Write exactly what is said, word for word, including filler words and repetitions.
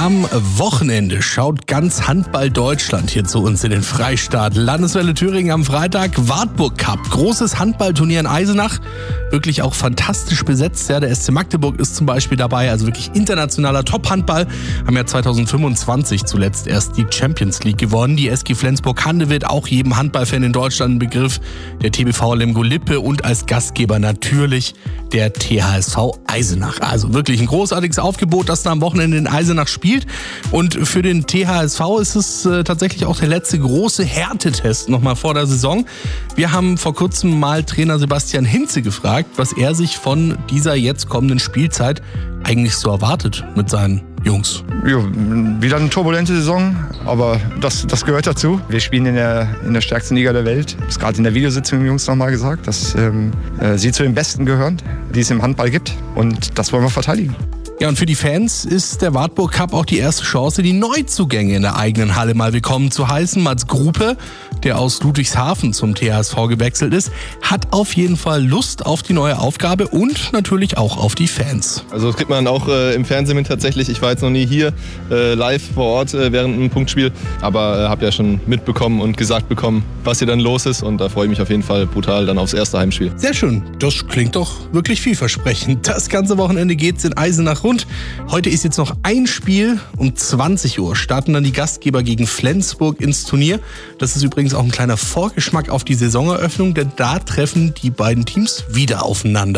Am Wochenende schaut ganz Handball Deutschland hier zu uns in den Freistaat. Landeswelle Thüringen am Freitag, Wartburg Cup, großes Handballturnier in Eisenach. Wirklich auch fantastisch besetzt. Ja, der S C Magdeburg ist zum Beispiel dabei, also wirklich internationaler Top-Handball. Haben ja zwanzig fünfundzwanzig zuletzt erst die Champions League gewonnen. Die S G Flensburg-Handewitt, auch jedem Handballfan in Deutschland ein Begriff. Der T B V Lemgo-Lippe und als Gastgeber natürlich der T H S V Eisenach. Also wirklich ein großartiges Aufgebot, das da am Wochenende in Eisenach spielt. Und für den T H S V ist es äh, tatsächlich auch der letzte große Härtetest nochmal vor der Saison. Wir haben vor kurzem mal Trainer Sebastian Hinze gefragt, was er sich von dieser jetzt kommenden Spielzeit eigentlich so erwartet mit seinen Jungs. Ja, wieder eine turbulente Saison, aber das, das gehört dazu. Wir spielen in der, in der stärksten Liga der Welt. Das ist gerade in der Videositzung den Jungs nochmal gesagt, dass ähm, äh, sie zu den Besten gehören, die es im Handball gibt. Und das wollen wir verteidigen. Ja, und für die Fans ist der Wartburg Cup auch die erste Chance, die Neuzugänge in der eigenen Halle mal willkommen zu heißen. Mats Gruppe, der aus Ludwigshafen zum T H S V gewechselt ist, hat auf jeden Fall Lust auf die neue Aufgabe und natürlich auch auf die Fans. Also das kriegt man auch äh, im Fernsehen mit tatsächlich. Ich war jetzt noch nie hier äh, live vor Ort äh, während einem Punktspiel, aber äh, habe ja schon mitbekommen und gesagt bekommen, was hier dann los ist, und da freue ich mich auf jeden Fall brutal dann aufs erste Heimspiel. Sehr schön, das klingt doch wirklich vielversprechend. Das ganze Wochenende geht's in Eisenach rund. Heute ist jetzt noch ein Spiel. Um zwanzig Uhr starten dann die Gastgeber gegen Flensburg ins Turnier. Das ist übrigens auch ein kleiner Vorgeschmack auf die Saisoneröffnung, denn da treffen die beiden Teams wieder aufeinander.